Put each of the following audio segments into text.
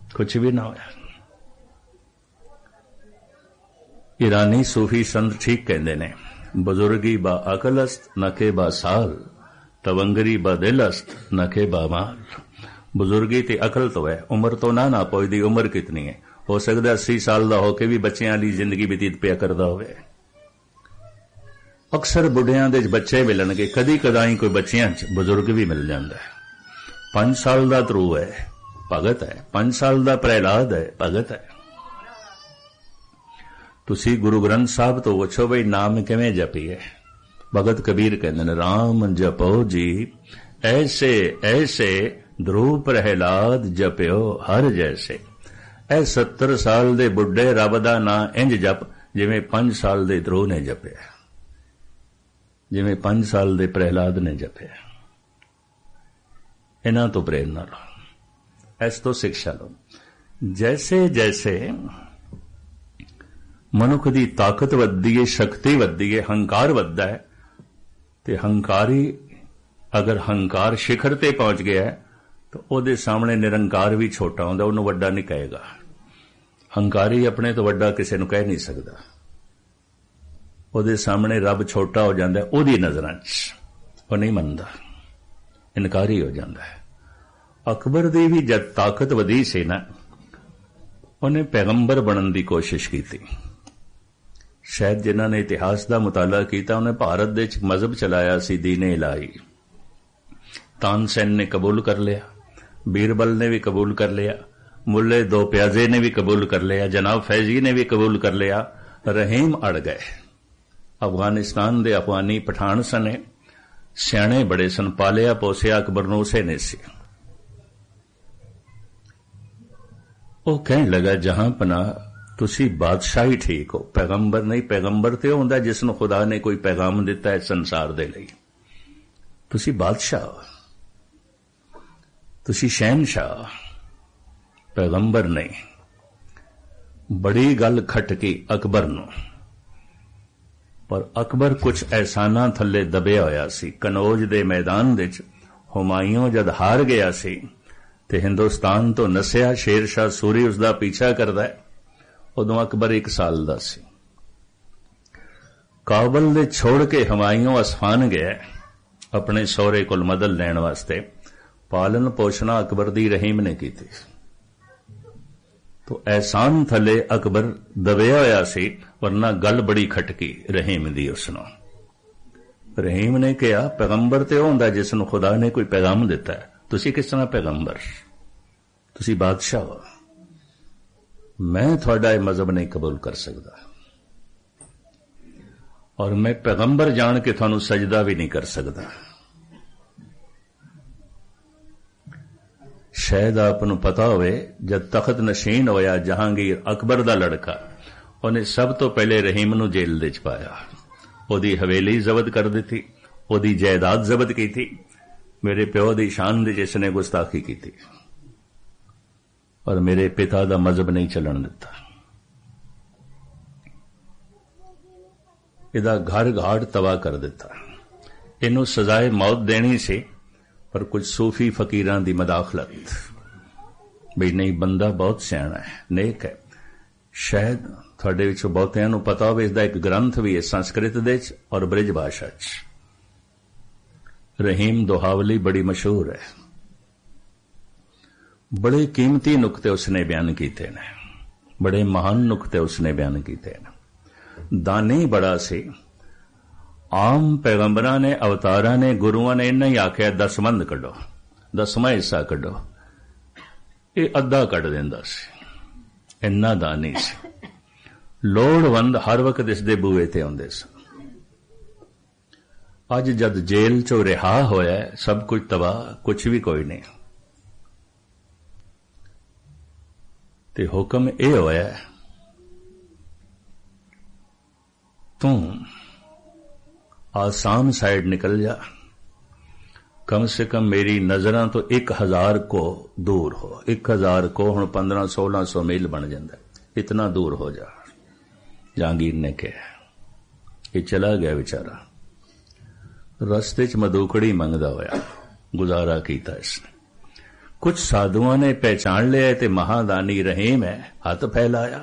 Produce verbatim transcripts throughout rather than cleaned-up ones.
कुछ भी ना होया। ईरानी सूफी संत ठीक कहते ने, बुजुर्गी बा अकलस्त नके बा साल, तवंगरी बा दिलस्त नके बा माल। बुजुर्गी ते अकल तो है, उम्र तो ना ना पहुंचती। उम्र कितनी है? हो सकता अस्सी साल का होके भी बच्चों वाली जिंदगी बतीत पिया करता होवे। अक्सर बुढ़िया दे बच्चे मिलणगे, कदी कदाई कोई बच्चियां च बुजुर्ग भी मिल जाता है। पांच साल का ध्रुव है, भगत है। पांच साल का प्रहलाद है, भगत है। तुसी गुरु ग्रंथ साहब तो पुछो बई नाम किवें जपीए। भगत कबीर कहते हैं, राम जपो जी ऐसे ऐसे, ध्रुव प्रहलाद जप्यो हर जैसे। ऐ सत्तर साल दे बुढ़े रब दा नां इंज जप जिवें पांच साल दे ध्रुव ने जपिया, जिवें पांच साल दे प्रहलाद ने जपिया। इन्हां तो प्रेरणा लो, इस तो शिक्षा लो। जैसे जैसे मनुख दी ताकत वधदी है, शक्ति वधदी है, हंकार वधदा है, ते हंकारी अगर हंकार शिखर ते पहुंच गया है तो ਉਹਦੇ सामने निरंकार भी छोटा ਹੁੰਦਾ, ਉਹਨੂੰ ਵੱਡਾ नहीं कहेगा। हंकारी अपने तो ਵੱਡਾ ਕਿਸੇ ਨੂੰ ਕਹਿ नहीं सकता। ਉਹਦੇ सामने रब छोटा हो जाता है, ਉਹਦੀ नजरां च ਉਹ नहीं ਮੰਨਦਾ, इनकारी हो जाता है। अकबर दी भी जब ताकत वधी सी ना, ਉਹਨੇ पैगंबर बनने की कोशिश की थी। शायद जिन्हां ने इतिहास का मुताला किया, उन्हें भारत दे विच मजहब चलाया सी दीने इलाही। तानसेन ने कबूल कर लिया, बीरबल ने भी कबूल कर लिया, मुल्ले दो प्याजे ने भी कबूल कर लिया, जनाब फैजी ने भी कबूल कर लिया। रहीम अड़ गए। अफगानिस्तान दे अफगानी पठान सने, सियाणे बड़े सन, पालिया पोसिया अकबर नूं उसे ने सी। वो कहने लगा, जहां पना तुसी बादशाही ठीक हो, पैगंबर नहीं। पैगंबर तो हुंदा जिसनूं खुदा ने कोई पैगाम दिता है संसार दे लई। तुसी बादशाह हो, तुसी शहनशाह, पैगंबर नहीं। बड़ी गल खटकी अकबर नूं, पर अकबर कुछ एहसाना थले दबिया होया सी। कनौज दे मैदान विच हुमायूं जद हार गया सी ते हिंदुस्तान तो नसिया, शेरशाह सूरी उसका पीछा करदा है। उदों अकबर एक साल दा सी। काबल दे छोड़ के हुमायूं असफान गया अपने सौरे कोल मदद लैण वास्ते। पालन पोषणा अकबर दी रहीम ने की थी। तो एहसान थले अकबर दबिया होया सी, वरना गल बड़ी खटकी रहीम दी उसनों। रहीम ने कहा, पैगंबर ते वो हुंदा जिसनूं खुदा ने कोई पैगाम दिता है, तुसी किस तरह पैगंबर? तुसी बादशाह हो, मैं थोड़ा यह मजहब नहीं कबूल कर सकता, और मैं पैगंबर जान के थानू सजदा भी नहीं कर सकता। शायद आपनू पता होवे, जब तखत नशीन होया जहांगीर अकबर दा लड़का, उन्हें सब तो पहले रहीम नू जेल दे च पाया। ओदी हवेली जब्त कर दी थी, ओदी जायदाद जब्त की थी। मेरे प्यो दी शान दी जिसने गुस्ताखी की थी, और मेरे पिता दा मजहब नहीं चलन दिता। इदा घर घाट तबाह कर दिता। इनू सजाए मौत देनी सी, पर कुछ सूफी फकीरां दी मदाखलत भी नहीं, बंदा बहुत सियाणा है, नेक है। शायद तुहाडे विचों बहुतिआं नूं पता होवे, इसदा एक ग्रंथ भी है संस्कृत दे च और ब्रिज भाषा च। रहीम दोहावली बड़ी मशहूर है। बड़े कीमती नुकते उसने बयान किए ने, बड़े महान नुकते उसने बयान किए ने। दानी बड़ा सी। आम पैगंबरां ने, अवतारां ने, गुरुआं ने इन्ना ही आख्या दसमंद कढो, दसवां हिस्सा कढो, ये अद्धा कढ दिंदा सी। इन्ना दानी सी। लोड़वंद हर वक्त इसदे बूहे ते आउंदे सन। अज जद जेल चो रिहा होया, सब कुछ तबाह, कुछ भी कोई नहीं। ते हुक्म यह होया, तू आसाम साइड निकल जा, कम से कम मेरी नजरां तो एक हजार को दूर हो। एक हजार को हुण पंद्रह सोलह सौ मील बन जाता, इतना दूर हो जा। जहांगीर ने कहा। ये चला गया बेचारा, रस्ते च मदूकड़ी मंगदा होया गुजारा कीता इसने। कुछ साधुओं ने पहचान लिया ते महादानी रहीम है, हथ फैलाया।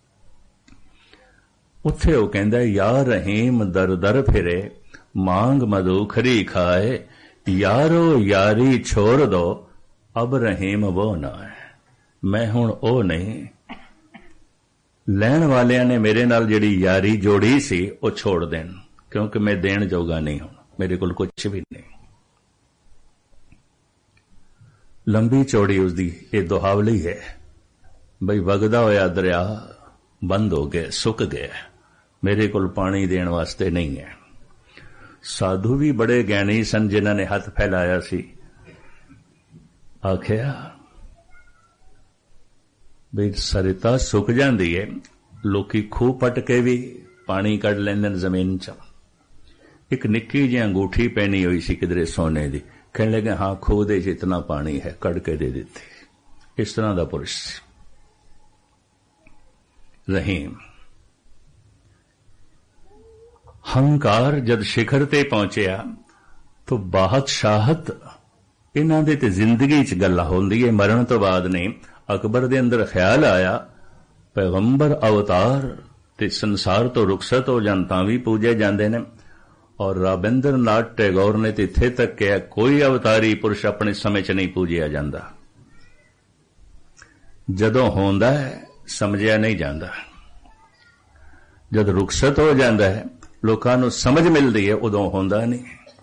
उत्थे वो कहंदा या रहीम दर दर फिरे, मांग मधुखरी खाए, यारो यारी छोड़ दो, अब रहीम वो ना है। मैं हुण ओ नहीं, लैण वालियां ने मेरे नाल जिहड़ी यारी जोड़ी सी वो छोड़ देण, क्योंकि मैं देण जोगा नहीं हूं, मेरे कोल कुछ भी नहीं। लंबी चौड़ी उसदी ये दुहावली है बई वगदा होया दरिया बंद हो गए, सुक गए, मेरे कोल पानी देण वास्ते नहीं है। साधु भी बड़े ज्ञानी सन जिन्हां ने हथ फैलाया सी, आखिया बई सरिता सुक जाती है, लोकी खूह पट के भी पानी कढ़ लेंदे ने जमीन च। एक निक्की जी अंगूठी पहनी हुई सी किधरे सोने दी, कहने लगे हाँ खूह दे च इतना पानी है, कढ़ के दे देती। इस तरह का पुरुष रहीम। हंकार जद शिखर ते पहुंचया तो बादशाहत इन्हां दे ते जिंदगी च गल्लां होंदी है, मरण तो बाद नहीं। अकबर दे अंदर ख्याल आया पैगंबर अवतार ते संसार तो रुखसत हो जान तां भी पूजे जांदे ने, और राबिंद्र नाथ टैगोर ने तो इत्थे तक कहा कोई अवतारी पुरुष अपने समय च नहीं पूजिया जाता, जदों होंदा है समझिया नहीं जाता, जद रुखसत हो जाता है लोकां नूं समझ मिलती है उदों होंदा नहीं।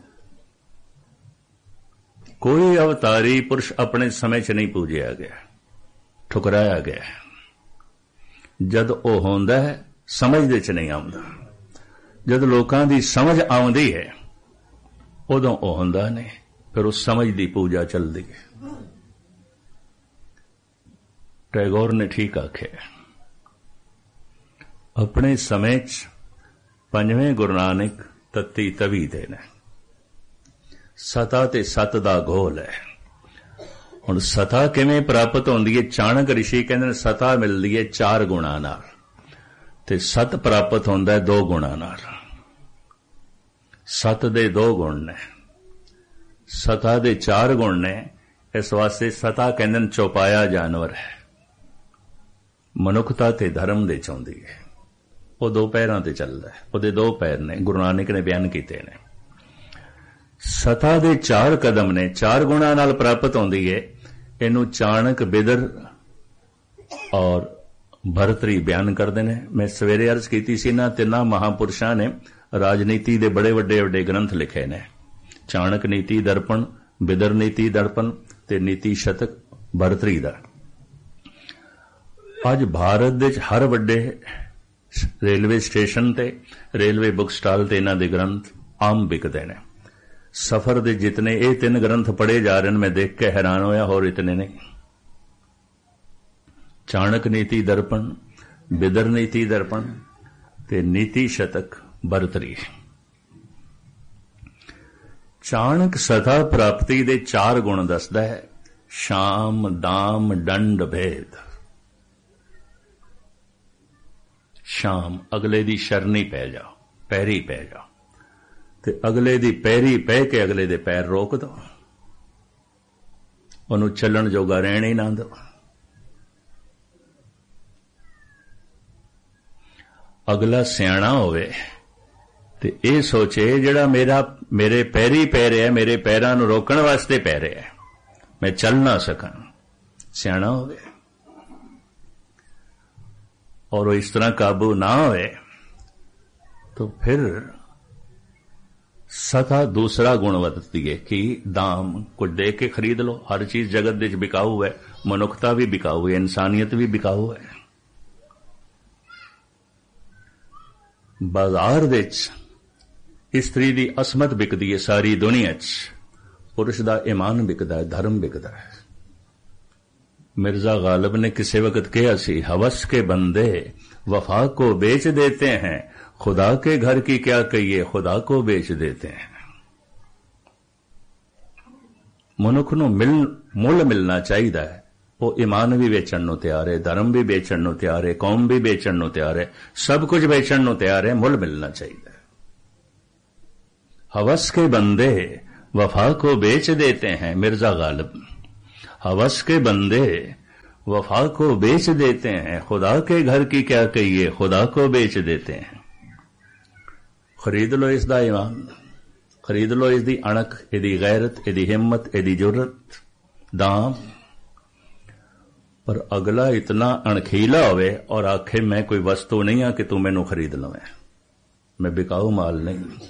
कोई अवतारी पुरुष अपने समय च नहीं पूजिया गया, ठुकराया गया। जद ओ होंदा है समझ दे च नहीं आउंदा, जद लोकां दी समझ आउंदी है उदों ओ हुंदा नहीं, फिर उस समझ दी पूजा चलदी है। टैगोर ने ठीक आखे, अपने समय च पंजवें गुरु नानक तत्ती तवी दे ने, सता ते सत दा घोल है। हुण सता किवें प्राप्त होंदी है? चाणक ऋषि कहंदे ने सता मिलदी है चार गुणां नाल, ते सत प्राप्त होंदा है दो गुणां नाल। सत दे दो गुण ने, सता दे चार गुण ने, इस वास्ते सता कहंदे ने चौपाया जानवर है, मनुखता ते धर्म दे चाहुंदी है। वो दो पैरां ते चलदा है, उहदे दो पैर ने, गुरु नानक ने बयान कीते ने। सता दे चार कदम ने, चार गुणां नाल प्राप्त होंदी है। इनू चाणक बिदर और भरतरी बयान करते हैं। मैं सवेरे अर्ज की सी ना, तिना महापुरुषों ने राजनीति के बड़े वड्डे वड्डे ग्रंथ लिखे ने, चाणक नीति दर्पण, बिदर नीति दर्पण ते नीति शतक भरतरी दा। अज भारत दे हर वड्डे रेलवे स्टेशन ते रेलवे बुक स्टाल ते इन्हां दे ग्रंथ आम बिकते ने। सफर दे जितने ये तीन ग्रंथ पढ़े जा रहे हैं, मैं देख के हैरान होया, होर इतने नहीं। चाणक नीति दर्पण, बिदर नीति दर्पण ते नीति शतक भरतरी। चाणक सता प्राप्ति दे चार गुण दसदा है, शाम दाम दंड भेद। शाम अगले दी शरणी पै जाओ, पैरी पै जाओ, ते अगले दी पैरी पै के अगले दे पैर रोक दो, उन्हों चलन जोगा रहने ही ना दो। अगला सियाणा होवे ते ये सोचे जिहड़ा मेरा मेरे पैरी पै रहा है, मेरे पैरां नूं रोकण वास्ते पै रहा है, मैं चल ना सकां, सियाणा होवे। और वो इस तरह काबू ना होए तो फिर सता दूसरा गुण वरतती है कि दाम कुछ दे के खरीद लो। हर चीज जगत दे बिकाऊ है, मनुखता भी बिकाऊ है, इंसानियत भी बिकाऊ है। बाजार दे स्त्री दी असमत बिकदी है सारी दुनिया च, पुरुष दा ईमान बिकदा है, धर्म बिकदा है। मिर्जा गालिब ने किसी वक्त कहा सी, हवस के बंदे वफा को बेच देते हैं, खुदा के घर की क्या कहिए, खुदा को बेच देते हैं। मनुख नूं मिल मुल मिलना चाहिए है। वो ईमान भी बेचण नूं तैयार है, धर्म भी बेचण नूं तैयार है, कौम भी बेचण नूं तैयार है, सब कुछ बेचण नूं तैयार है, मुल मिलना चाहिए। हवस के बंदे वफा को बेच देते हैं, मिर्जा गालिब। हवस के बंदे वफा को बेच देते हैं, खुदा के घर की क्या कहिए, खुदा को बेच देते हैं। खरीद लो इसदा ईमान, खरीद लो इसदी अणख, इहदी गैरत, इहदी हिम्मत, इहदी जुर्रत, दाम। पर अगला इतना अणखीला होवे और आखे मैं कोई वस्तु नहीं हाँ कि तू मैनू खरीद लवें, मैं बिकाऊ माल नहीं।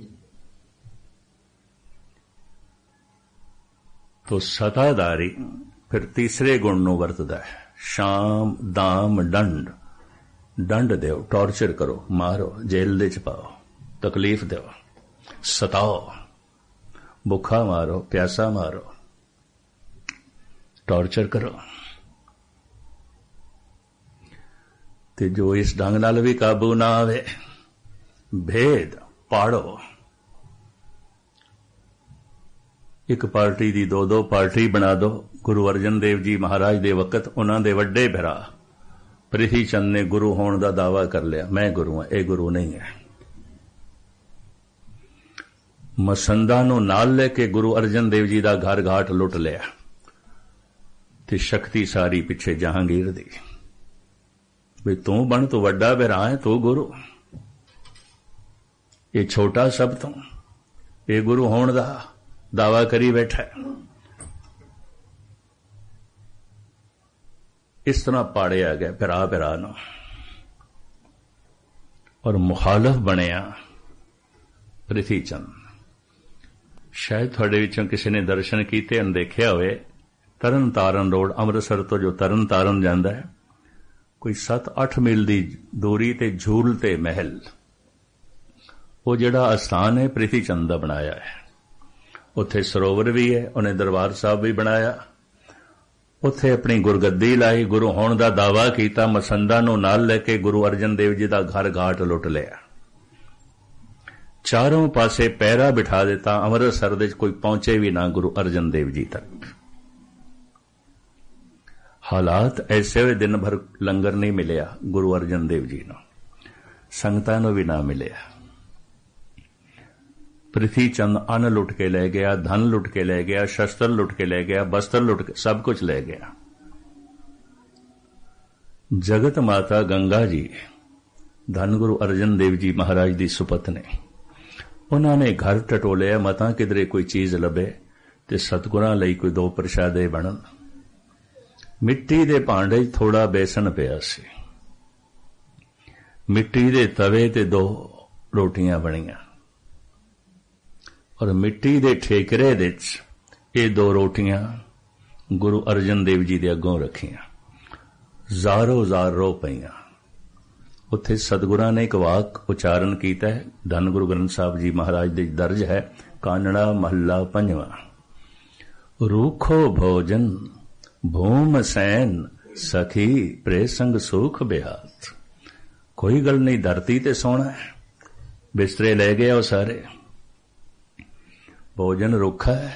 तो सतादारी फिर तीसरे गुण नूं वरतदा है, शाम, दाम, दंड। दंड दो, टॉर्चर करो, मारो, जेल दे च पाओ, तकलीफ दो, सताओ, भुखा मारो, प्यासा मारो, टॉर्चर करो। ते जो इस ढंग नाल भी काबू ना आवे, भेद पाड़ो। एक पार्टी दी दो दो पार्टी बना दो। गुरु अर्जन देव जी महाराज दे वकत उन्हां दे वड्डे भरा प्रिथी चंद ने गुरु होने का दावा कर लिया, मैं गुरु हां, यह गुरु नहीं है। मसंदा नूं नाल लेके गुरु अर्जन देव जी का घर घाट लुट लिया ते शक्ति सारी पिछे जहांगीर दी। भी तू बन, तू वड्डा भरा है, तू गुरु, ये छोटा सब तो, ये गुरु होने का दावा करी बैठा है। इस तरह पाड़िया गया भरा भरा नूं और मुखालफ बनिया प्रिथी चंद। शायद थोड़े विचों किसी ने दर्शन कीते अन देखिया होवे, तरन तारन रोड अमृतसर तो जो तरन तारन जांदा है, कोई सत्त अठ मील दी दूरी ते झूल ते महल, वो जिहड़ा अस्थान है प्रिथी चंद दा बनाया है। उत्थे सरोवर भी है, उन्हें दरबार साहब भी बनाया, उत्थे अपनी गुरगद्दी लाई, गुरु होने का दावा किया, मसंदा नूं नाल लेके गुरु अर्जन देव जी का घर घाट लुट लिया, चारों पासे पैरा बिठा दिता, अमृतसर दे कोई पहुंचे भी ना गुरु अर्जन देव जी तक। हालात ऐसे हुए, दिन भर लंगर नहीं मिलिया गुरु अर्जन देव जी नूं, संगतां नूं भी ना मिलिया। प्रिथी चंद अन्न लुट के ले गया, धन लुट के ले गया, शस्त्र लुट के ले गया, बस्त्र लुट के, सब कुछ ले गया। जगत माता गंगा जी धन गुरु अर्जन देव जी महाराज दी सुपत्नी, उन्होंने घर टटोलिया, मतां किधरे कोई चीज लभे ते सतगुरां लई कोई दो प्रशादे बनन। मिट्टी दे भांडे थोड़ा बेसन पिया सी, मिट्टी दे तवे ते दो रोटियां बणियां और मिट्टी दे ठेकरे दे ये दो रोटियां गुरु अर्जन देव जी दे अगों रखियां, ਜ਼ਾਰੋ ਜ਼ਾਰ रो पईयां। उत्थे सतगुरां ने एक वाक उचारण कीता है, धन गुरु ग्रंथ साहब जी महाराज दे दर्ज है, कानड़ा महला पंजवां। रूखो भोजन भूम सैन सखी प्रेसंग सुख बेहात। कोई गल नहीं, धरती ते सोना है, बिस्तरे ले गए वो सारे, भोजन रुखा है,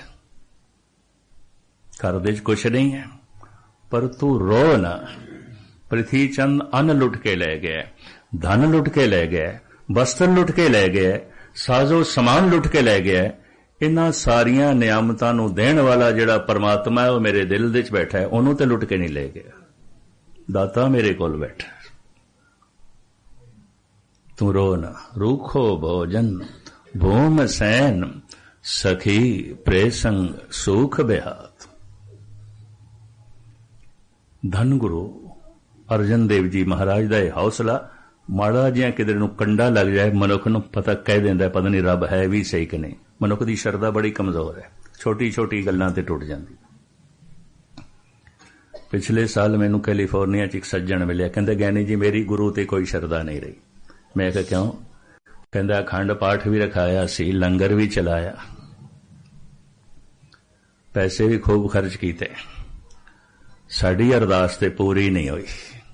घर दे कुछ नहीं है, पर तू रो ना। प्रिथी चंद अन्न लुट के ले गए, धन लुट के ले गए, वस्त्र लुट के ले गए, साजो समान लुट के ले गए। इन्हां सारियां नियामतां नूं देण वाला जिहड़ा परमात्मा है, वो मेरे दिल दे च बैठा है, ओनू ते लुट के नहीं ले गया। दाता मेरे कोल बैठा, तू रो ना। रूखो भोजन भूम सैन सखी प्रेसंग सुख बेहात। धन गुरु अर्जन देव जी महाराज का यह हौसला, माड़ा जिहा किधर नूं कंडा लग जाए, मनुख नूं पता कह देंदा पता नहीं रब है भी सही कि नहीं। मनुख की शरदा बड़ी कमजोर है, छोटी छोटी गल्लां ते टुट जांदी। पिछले साल मैनूं कैलीफोर्निया च एक सज्जण मिलिया, कहंदा ज्ञानी जी मेरी गुरु ते कोई शरदा नहीं रही। मैं कहा क्यों? कहंदा अखंड पाठ भी रखाया सी, लंगर भी चलाया, पैसे भी खूब खर्च कीते, साडी अरदास ते पूरी नहीं हुई,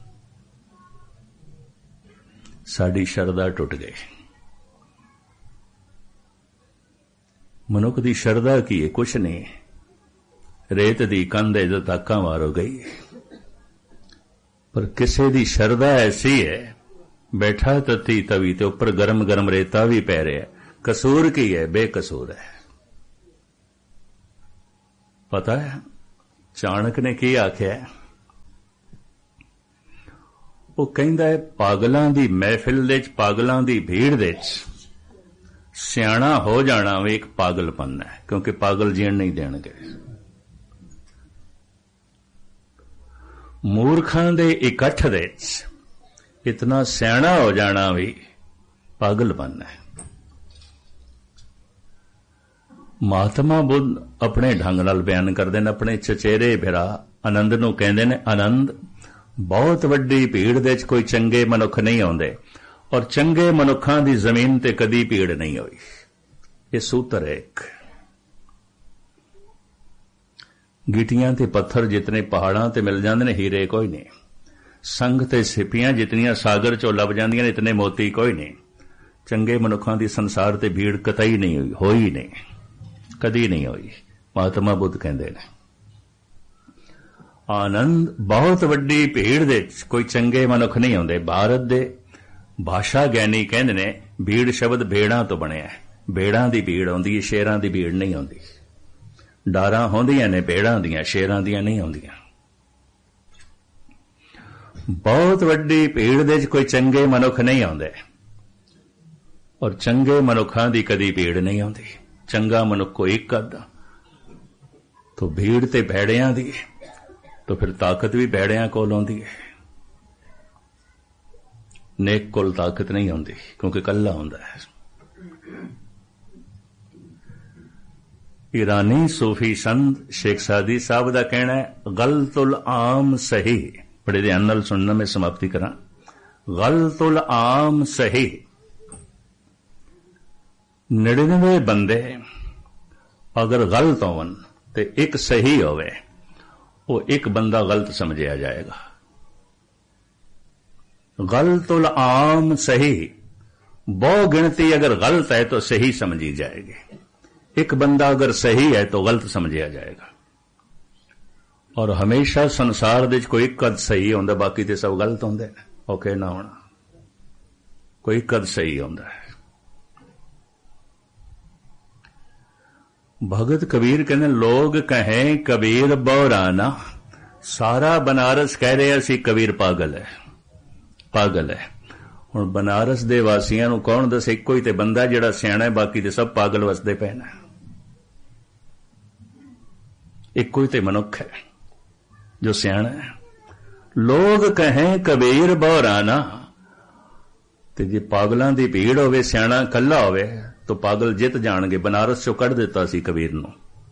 साडी शरदा टुट गई। मनुख दी शरदा की है? कुछ नहीं, रेत दी कंध है जो ताका मारो गई। पर किसी दी शरदा ऐसी है, बैठा तती तवी ते ऊपर गरम गरम रेता भी पै रहा है, कसूर की है? बेकसूर है। पता है ਚਾਣਕ ਨੇ ਕੀ ਆਖਿਆ? ਉਹ ਕਹਿੰਦਾ ਹੈ ਪਾਗਲਾਂ ਦੀ ਮਹਿਫਿਲ ਦੇ ਵਿੱਚ, ਪਾਗਲਾਂ ਦੀ ਭੀੜ ਦੇ ਵਿੱਚ ਸਿਆਣਾ ਹੋ ਜਾਣਾ ਵੀ ਇੱਕ ਪਾਗਲਪਨ ਹੈ, ਕਿਉਂਕਿ ਪਾਗਲ ਜੀਣ ਨਹੀਂ ਦੇਣਗੇ। ਮੂਰਖਾਂ ਦੇ ਇਕੱਠ ਦੇ ਵਿੱਚ ਇਤਨਾ ਸਿਆਣਾ ਹੋ ਜਾਣਾ ਵੀ ਪਾਗਲਪਨ ਹੈ। ਮਹਾਤਮਾ ਬੁੱਧ ਆਪਣੇ ਢੰਗ ਨਾਲ ਬਿਆਨ ਕਰਦੇ ਨੇ, ਆਪਣੇ ਚਚੇਰੇ ਭਰਾ ਆਨੰਦ ਨੂੰ ਕਹਿੰਦੇ ਨੇ, ਆਨੰਦ ਬਹੁਤ ਵੱਡੀ ਭੀੜ ਦੇ ਵਿੱਚ ਕੋਈ ਚੰਗੇ ਮਨੁੱਖ ਨਹੀਂ ਆਉਂਦੇ, ਔਰ ਚੰਗੇ ਮਨੁੱਖਾਂ ਦੀ ਜ਼ਮੀਨ ਤੇ ਕਦੀ ਭੀੜ ਨਹੀਂ ਹੋਈ। ਇਹ ਸੂਤਰ ਹੈ ਇੱਕ। ਗਿੱਟੀਆਂ ਤੇ ਪੱਥਰ ਜਿਤਨੇ ਪਹਾੜਾਂ ਤੇ ਮਿਲ ਜਾਂਦੇ ਨੇ, ਹੀਰੇ ਕੋਈ ਨਹੀਂ। ਸੰਗ ਤੇ ਸਿੱਪੀਆਂ ਜਿਤਨੀਆਂ ਸਾਗਰ ਚੋਂ ਲੱਭ ਜਾਂਦੀਆਂ ਨੇ, ਇਤਨੇ ਮੋਤੀ ਕੋਈ ਨਹੀਂ। ਚੰਗੇ ਮਨੁੱਖਾਂ ਦੀ ਸੰਸਾਰ ਤੇ ਭੀੜ ਕਤਈ ਨਹੀਂ ਹੋਈ, ਹੋਈ ਨਹੀਂ, ਕਦੀ ਨਹੀਂ ਹੋਈ। ਮਹਾਤਮਾ ਬੁੱਧ ਕਹਿੰਦੇ ਨੇ ਆਨੰਦ ਬਹੁਤ ਵੱਡੀ ਭੀੜ ਦੇ ਵਿੱਚ ਕੋਈ ਚੰਗੇ ਮਨੁੱਖ ਨਹੀਂ ਆਉਂਦੇ। ਭਾਰਤ ਦੇ ਭਾਸ਼ਾ ਗਿਆਨੀ ਕਹਿੰਦੇ ਨੇ ਭੀੜ ਸ਼ਬਦ ਭੇੜਾਂ ਤੋਂ ਬਣਿਆ ਹੈ। ਭੇੜਾਂ ਦੀ ਭੀੜ ਆਉਂਦੀ ਹੈ, ਸ਼ੇਰਾਂ ਦੀ ਭੀੜ ਨਹੀਂ ਆਉਂਦੀ। ਡਾਰਾਂ ਹੁੰਦੀਆਂ ਨੇ ਭੇੜਾਂ ਦੀਆਂ, ਸ਼ੇਰਾਂ ਦੀਆਂ ਨਹੀਂ ਆਉਂਦੀਆਂ। ਬਹੁਤ ਵੱਡੀ ਭੀੜ ਦੇ ਵਿੱਚ ਕੋਈ ਚੰਗੇ ਮਨੁੱਖ ਨਹੀਂ ਆਉਂਦੇ, ਔਰ ਚੰਗੇ ਮਨੁੱਖਾਂ ਦੀ ਕਦੀ ਭੀੜ ਨਹੀਂ ਆਉਂਦੀ। ਚੰਗਾ ਮਨੁੱਖ ਕੋਈ ਇੱਕ ਅੱਧਾ। ਤੋ ਭੀੜ ਤੇ ਭੇੜਿਆਂ ਦੀ, ਤੋ ਫਿਰ ਤਾਕਤ ਵੀ ਭੇੜਿਆਂ ਕੋਲ ਆਉਂਦੀ ਹੈ। ਨੇਕ ਕੋਲ ਤਾਕਤ ਨਹੀਂ ਆਉਂਦੀ, ਕਿਉਂਕਿ ਇਕੱਲਾ ਹੁੰਦਾ ਹੈ। ਈਰਾਨੀ ਸੂਫੀ ਸੰਤ ਸ਼ੇਖ ਸਾਦੀ ਸਾਹਿਬ ਦਾ ਕਹਿਣਾ ਹੈ, ਗਲਤੁਲ ਆਮ ਸਹੀ। ਬੜੇ ਧਿਆਨ ਨਾਲ ਸੁਣਨਾ, ਮੈਂ ਸਮਾਪਤੀ ਕਰਾਂ। ਗਲਤੁਲ ਆਮ ਸਹੀ। ਨੜਿਨਵੇਂ ਬੰਦੇ ਅਗਰ ਗਲਤ ਹੋਵਨ ਤੇ ਇੱਕ ਸਹੀ ਹੋਵੇ, ਉਹ ਇੱਕ ਬੰਦਾ ਗਲਤ ਸਮਝਿਆ ਜਾਏਗਾ। गलतुल आम सही। बहु गिनती अगर गलत है तो सही समझी जाएगी। एक बंदा अगर सही है तो गलत समझिया जाएगा। और हमेशा संसार दे कोई एक कद सही होंदा, बाकी ते सब गलत होंदे ने। ओके ना होना, कोई कद सही होंदा है। भगत कबीर कहने लोग कहें कबीर बौराना, सारा बनारस कह रहे असी कबीर पागल है, पागल है। हुण बनारस दे वासियां नूं कौन दसे, इक्को ही ते बंदा जिहड़ा सियाणा है, बाकी ते सब पागल वसदे पए ने। इक्को ही ते मनुख है जो सियाणा है। लोग कहें कबीर बौराना, ते जे पागलां दी भीड़ होवे, सियाणा कल्ला होवे तो पागल जित जाणगे। बनारस चों कढ दिता सी कबीर नूं,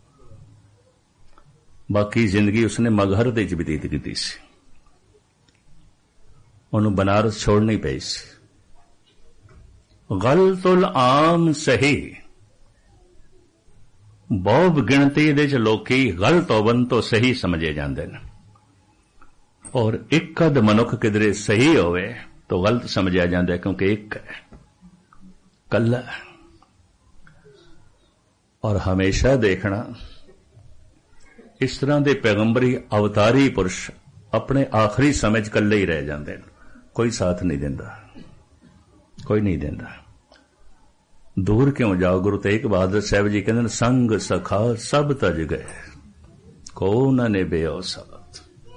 बाकी जिंदगी उसने मगहर दे च बतीत कीती सी, उन्होंने बनारस छोड़नी पई सी। गलतुल आम सही, बहुत गिणती दे च लोकी गलत होवन तो सही समझे जांदे ने, और एक अध मनुख किधरे सही होवे तो गलत समझा जांदा है, क्योंकि एक है, कल्ला है। और हमेशा देखना इस तरह के पैगंबरी अवतारी पुरुष अपने आखिरी समय कल्ले ही रह जाते हैं, कोई साथ नहीं देता, कोई नहीं देता। दूर क्यों जाओ। गुरु तेग बहादुर साहब जी कहते संग सखा सब तज गए, को न निभ्यो साथ।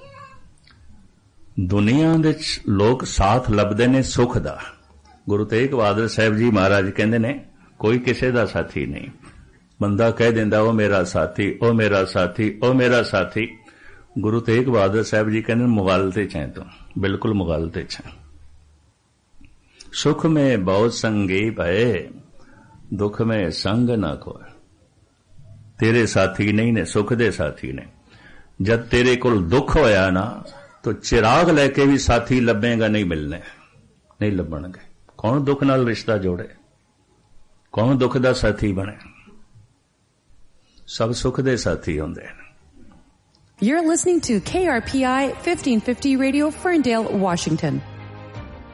दुनिया दे लोग साथ लभदे ने सुख दा। गुरु तेग बहादुर साहब जी महाराज कहते ने कोई किसी दा साथी नहीं। बंदा कह देंदा ओ मेरा साथी, ओ मेरा साथी, ओ मेरा साथी। गुरु तेग बहादुर साहब जी कहते मुगालते छे, तो बिल्कुल मुगालते छे। सुख में बहुत संगी भये, दुख में संग ना कोई। तेरे साथी नहीं ने, सुख दे साथी ने। जब तेरे कोल दुख होया ना, तो चिराग लेके भी साथी लभेगा नहीं, मिलने नहीं लभणगे। कौन दुख नाल रिश्ता जोड़े, कौन दुख दा साथी बने। सब सुख दे साथी होंदे ने। You're listening to K R P I fifteen fifty Radio, Ferndale, Washington.